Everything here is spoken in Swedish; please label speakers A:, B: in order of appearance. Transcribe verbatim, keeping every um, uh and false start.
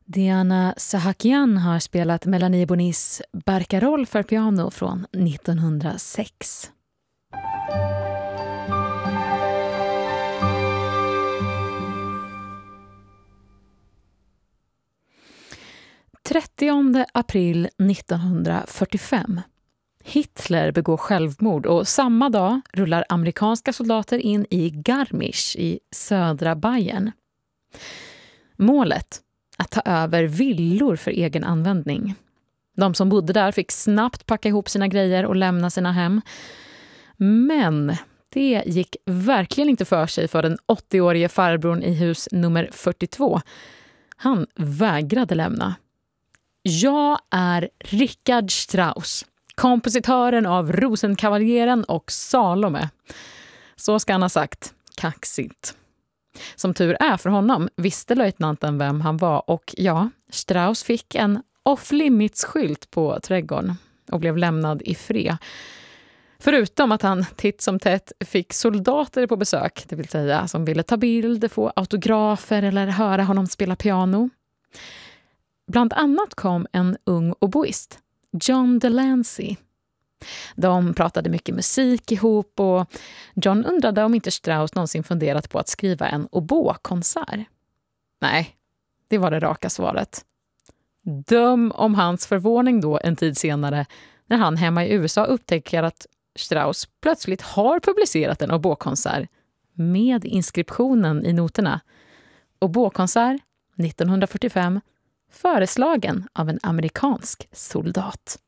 A: Diana Sahakian har spelat Melanie Bonis Barcarolle för piano från nittonhundrasex. trettionde april nittonhundrafyrtiofem. Hitler begår självmord och samma dag rullar amerikanska soldater in i Garmisch i södra Bayern. Målet: att ta över villor för egen användning. De som bodde där fick snabbt packa ihop sina grejer och lämna sina hem. Men det gick verkligen inte för sig för den åttioårige farbrorn i hus nummer fyrtiotvå. Han vägrade lämna. Jag är Richard Strauss, kompositören av Rosenkavaleren och Salome. Så ska han ha sagt, kaxigt. Som tur är för honom visste löjtnanten vem han var och ja, Strauss fick en off-limits-skylt på trädgården och blev lämnad i fred. Förutom att han titt som tätt fick soldater på besök, det vill säga som ville ta bild, få autografer eller höra honom spela piano. Bland annat kom en ung oboist, John Delancey. De pratade mycket musik ihop och John undrade om inte Strauss någonsin funderat på att skriva en oboekonsert. Nej, det var det raka svaret. Döm om hans förvåning då en tid senare när han hemma i U S A upptäcker att Strauss plötsligt har publicerat en oboekonsert med inskriptionen i noterna. Oboekonsert nittonhundrafyrtiofem, föreslagen av en amerikansk soldat.